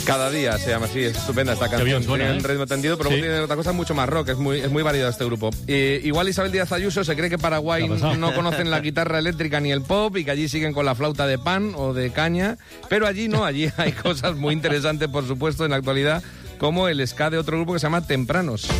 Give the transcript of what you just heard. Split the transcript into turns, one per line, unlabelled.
Cada día se llama así, es estupenda esta canción.
bien suena,
tiene un ritmo tendido, pero tiene otra cosa mucho más rock, es muy variado este grupo. Igual Isabel Díaz Ayuso se cree que Paraguay no conocen la guitarra eléctrica ni el pop y que allí siguen con la flauta de pan o de caña, pero allí no, allí hay cosas muy interesantes, por supuesto, en la actualidad, como el ska de otro grupo que se llama Tempranos.